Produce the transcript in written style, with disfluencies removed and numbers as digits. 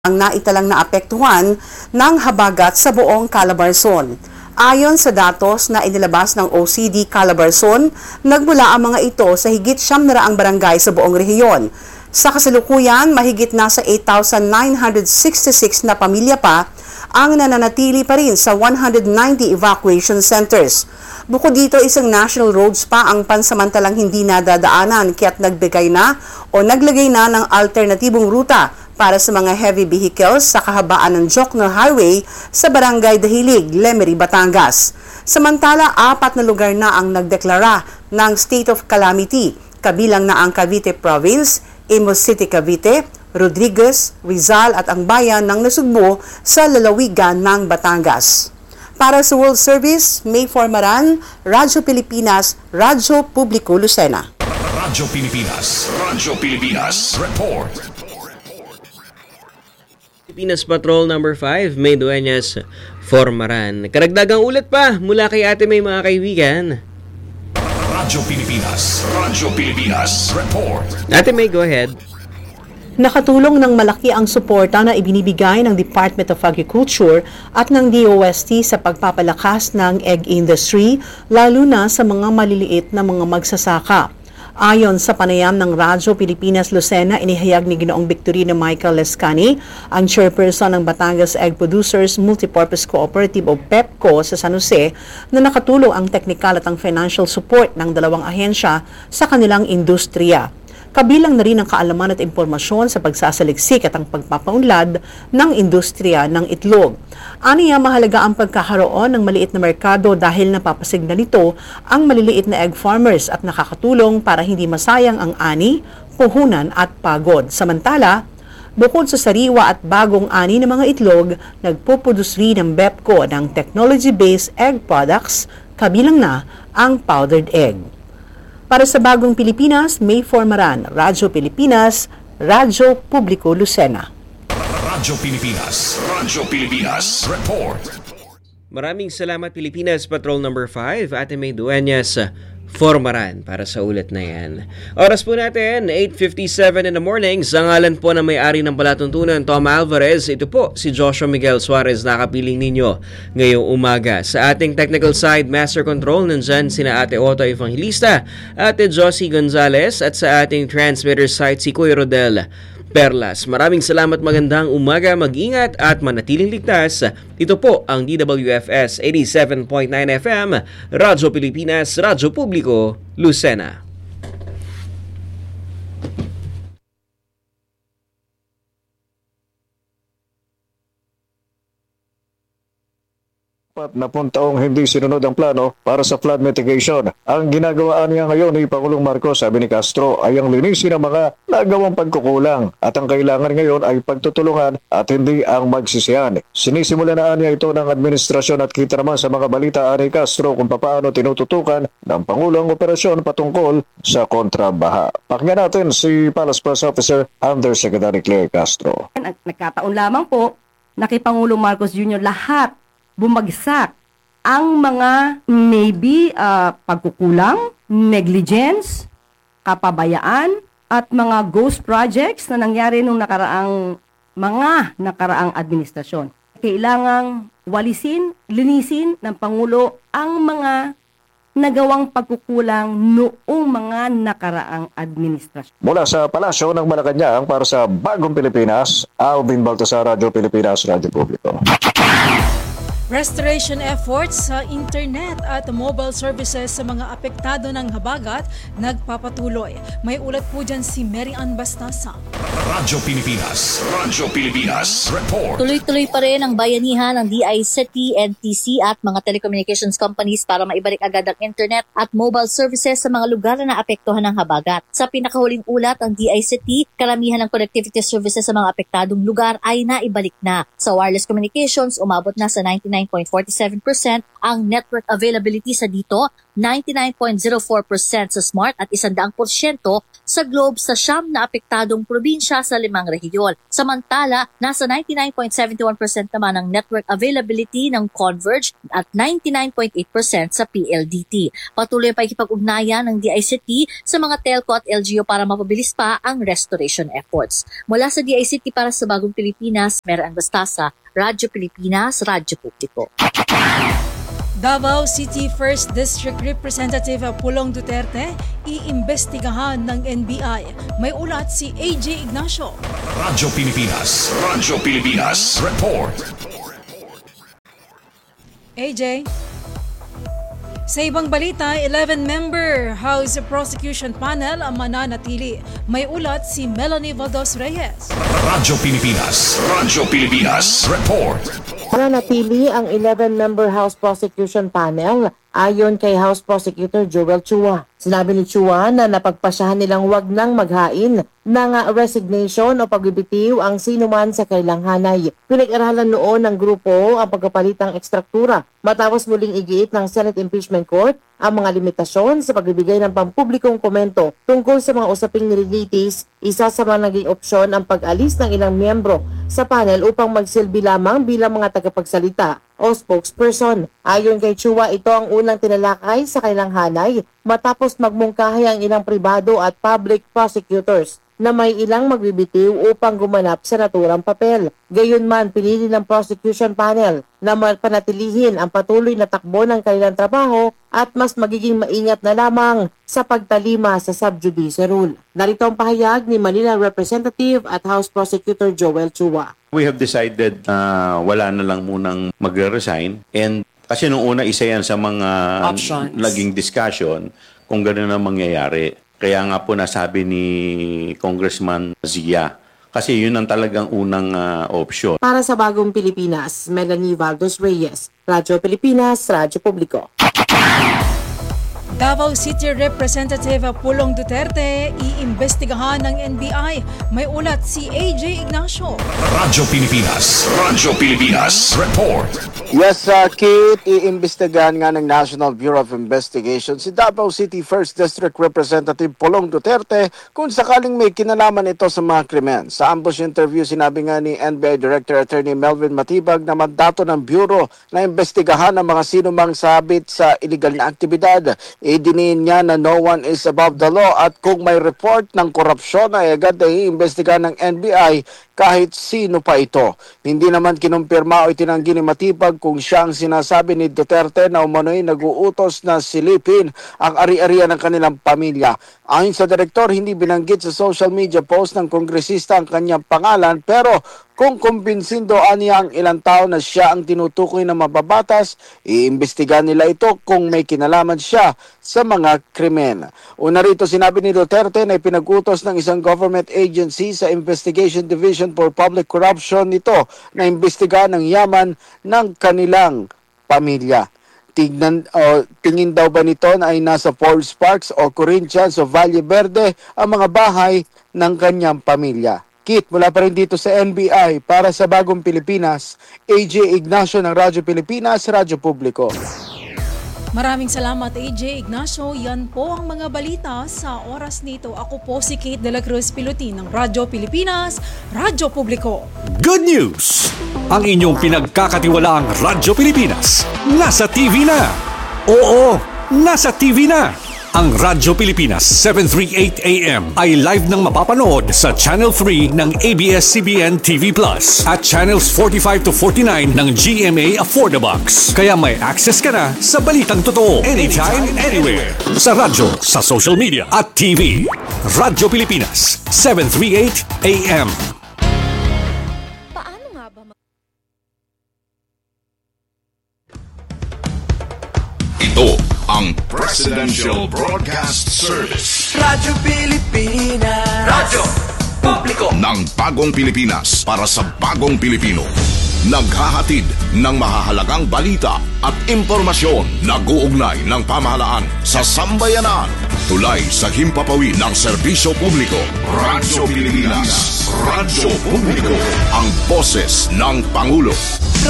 ang naitalang naapektuhan ng habagat sa buong Calabarzon. Ayon sa datos na inilabas ng OCD Calabarzon, nagmula ang mga ito sa higit 700 barangay sa buong rehiyon. Sa kasalukuyan, mahigit nasa 8,966 na pamilya pa ang nananatili pa rin sa 190 evacuation centers. Bukod dito, isang national roads pa ang pansamantalang hindi nadadaanan kaya't naglagay na ng alternatibong ruta para sa mga heavy vehicles sa kahabaan ng Jokno Highway sa Barangay Dahilig, Lemery, Batangas. Samantala, 4 na lugar na ang nagdeklara ng state of calamity, kabilang na ang Cavite Province, Imus City, Cavite, Rodriguez, Rizal at ang bayan ng Nasugbo sa lalawigan ng Batangas. Para sa World Service, May Formaran, Radyo Pilipinas, Radyo Publiko Lucena. Radyo Pilipinas, report. Pilipinas Patrol number 5, May Dueñas, Formaran. Karagdagang ulat pa mula kay Ate May, mga kaibigan. Radyo Pilipinas, report. Ate May, go ahead. Nakatulong ng malaki ang suporta na ibinibigay ng Department of Agriculture at ng DOST sa pagpapalakas ng egg industry, lalo na sa mga maliliit na mga magsasaka. Ayon sa panayam ng Radyo Pilipinas Lucena, inihayag ni Ginoong Victorino Michael Lescani, ang chairperson ng Batangas Egg Producers Multipurpose Cooperative o PEPCO sa San Jose, na nakatulong ang technical at ang financial support ng dalawang ahensya sa kanilang industriya. Kabilang na rin ang kaalaman at impormasyon sa pagsasaliksik at ang pagpapaunlad ng industriya ng itlog. Aniya, mahalaga ang pagkakaroon ng maliit na merkado dahil napapasigna nito ang maliliit na egg farmers at nakakatulong para hindi masayang ang ani, puhunan at pagod. Samantala, bukod sa sariwa at bagong ani ng mga itlog, nagpuproduce rin ng BEPCO ng technology-based egg products, kabilang na ang powdered egg. Para sa Bagong Pilipinas, May Formaran, Radyo Pilipinas, Radyo Publiko Lucena. Radyo Pilipinas, report. Maraming salamat, Pilipinas Patrol number 5, Ate May Dueñas, Formaran, para sa ulat na yan. Oras po natin, 8:57 in the morning. Sa ngalan po ng may-ari ng palatuntunan, Tom Alvarez, ito po si Joshua Miguel Suarez, nakapiling ninyo ngayong umaga. Sa ating technical side, Master Control, nandyan sina Ate Otto Evangelista, Ate Josie Gonzalez, at sa ating transmitter side, si Kuya Rodel Perlas. Maraming salamat, magandang umaga, mag-ingat at manatiling ligtas. Ito po ang DWFS 87.9 FM, Radyo Pilipinas, Radyo Publiko, Lucena. Na taong hindi sinunod ang plano para sa flood mitigation. Ang ginagawa niya ngayon ni Pangulong Marcos, sabi ni Castro, ay ang linisin ng mga nagawang pagkukulang at ang kailangan ngayon ay pagtutulungan at hindi ang magsisihan. Sinisimula na niya ito ng administrasyon at kita naman sa mga balita ni Castro kung paano tinututukan ng Pangulong operasyon patungkol sa kontrabaha. Pakinggan natin si Palace Press Officer Undersecretary Claire Castro. Nagkataon lamang po na kay Pangulong Marcos Jr. lahat bumagsak ang mga maybe pagkukulang, negligence, kapabayaan, at mga ghost projects na nangyari nung nakaraang administrasyon. Kailangang linisin ng Pangulo ang mga nagawang pagkukulang noong mga nakaraang administrasyon. Mula sa Palasyo ng Malacanang para sa Bagong Pilipinas, Alvin Baltasar, Radyo Pilipinas, Radyo Publiko. Restoration efforts sa internet at mobile services sa mga apektado ng habagat nagpapatuloy. May ulat po dyan si Mary Ann Bastasa. Radyo Pilipinas, report. Tuloy-tuloy pa rin ang bayanihan ng DICT, NTC at mga telecommunications companies para maibalik agad ang internet at mobile services sa mga lugar na naapektuhan ng habagat. Sa pinakahuling ulat, ang DICT, karamihan ng connectivity services sa mga apektadong lugar ay naibalik na. Sa wireless communications, umabot na sa 99.47% ang network availability sa dito 99.04% sa Smart at 100% sa Globe sa 9 na apektadong probinsya sa 5 rehiyon. Samantala, nasa 99.71% naman ang network availability ng Converge at 99.8% sa PLDT. Patuloy pa ikipag-ugnayan ng DICT sa mga telco at LGU para mapabilis pa ang restoration efforts. Mula sa DICT para sa Bagong Pilipinas, Mary Ann Bastasa, Radyo Pilipinas, Radyo Publiko. Davao City 1st District Representative Pulong Duterte, iimbestigahan ng NBI. May ulat si AJ Ignacio. Radyo Pilipinas. Radyo Pilipinas. Report. AJ. Sa ibang balita, 11-member House Prosecution Panel ang mananatili. May ulat si Melanie Valdos Reyes. Radyo Pilipinas. Radyo Pilipinas. Report. Mananatili ang 11-member House Prosecution Panel ayon kay House Prosecutor Joel Chua. Sinabi ni Chua na napagpasyahan nilang wag nang maghain ng resignation o pagbibitiw ang sinuman sa kailang hanay. Pinag-aralan noon ng grupo ang pagpapalitang ekstruktura matapos muling igiit ng Senate Impeachment Court ang mga limitasyon sa pagbibigay ng pampublikong komento tungkol sa mga usaping nililitis. Isa sa mga naging opsyon ang pag-alis ng ilang miyembro sa panel upang magsilbi lamang bilang mga tagapagsalita o spokesperson. Ayon kay Chua, ito ang unang tinalakay sa kailang hanay matapos magmungkahi ang ilang pribado at public prosecutors na may ilang magbibitiw upang gumanap sa naturang papel. Gayunman, pinili ng prosecution panel na panatilihin ang patuloy na takbo ng kanilang trabaho at mas magiging maingat na lamang sa pagtalima sa sub-judice rule. Narito ang pahayag ni Manila Representative at House Prosecutor Joel Chua. We have decided wala na lang munang magre-resign, and kasi nung una isa yan sa mga naging discussion kung gano'n ang mangyayari. Kaya nga po nasabi ni Congressman Zia, kasi yun ang talagang unang option. Para sa Bagong Pilipinas, Melanie Valdos Reyes, Radyo Pilipinas, Radyo Publiko. Davao City Representative Pulong Duterte, iimbestigahan ng NBI. May ulat si AJ Ignacio. Radyo Pilipinas. Radyo Pilipinas. Report. Yes, Kate, iimbestigahan nga ng National Bureau of Investigation si Davao City 1st District Representative Pulong Duterte kung sakaling may kinalaman ito sa mga krimen. Sa ambush interview, sinabi nga ni NBI Director Attorney Melvin Matibag na mandato ng Bureau na imbestigahan ang mga sinumang sabit sa illegal na aktibidad. Idiniin niya na no one is above the law at kung may report ng korupsyon ay agad na iimbestigahan ng NBI kahit sino pa ito. Hindi naman kinumpirma o itinanggi ni Matibag kung siya ang sinasabi ni Duterte na umano'y nag-uutos na silipin ang ari-arian ng kanilang pamilya. Ayon sa direktor, hindi binanggit sa social media post ng kongresista ang kanyang pangalan, pero kung kumbinsindo niya ang ilang tao na siya ang tinutukoy na mababatas, iimbestigahan nila ito kung may kinalaman siya sa mga krimen. Una rito, sinabi ni Duterte na ipinag-utos ng isang government agency sa Investigation Division for Public Corruption nito na imbestigahan ang yaman ng kanilang pamilya. Tingin daw ba nito na ay nasa Fort Sparks o Corinthians o Valle Verde ang mga bahay ng kanyang pamilya? Kit, mula pa rin dito sa NBI para sa Bagong Pilipinas, AJ Ignacio ng Radyo Pilipinas, Radyo Publiko. Maraming salamat AJ Ignacio. Yan po ang mga balita sa oras nito. Ako po si Kate de la Cruz Pilotin ng Radyo Pilipinas, Radyo Publiko. Good news! Ang inyong pinagkakatiwalaang Radyo Pilipinas nasa TV na. Oo, nasa TV na. Ang Radyo Pilipinas 738 AM ay live nang mapapanood sa Channel 3 ng ABS-CBN TV Plus at Channels 45 to 49 ng GMA Affordabox. Kaya may access ka na sa balitang totoo anytime, anywhere. Sa radyo, sa social media at TV. Radyo Pilipinas 738 AM. Paano nga ba Ito ang Presidential Broadcast Service. Radyo Pilipinas. Radyo Publiko ng Bagong Pilipinas para sa Bagong Pilipino. Naghahatid ng mahahalagang balita at impormasyon na guugnay ng pamahalaan sa sambayanan. Tulay sa himpapawid ng serbisyo publiko. Radyo Pilipinas. Radyo Publiko. Ang boses ng Pangulo.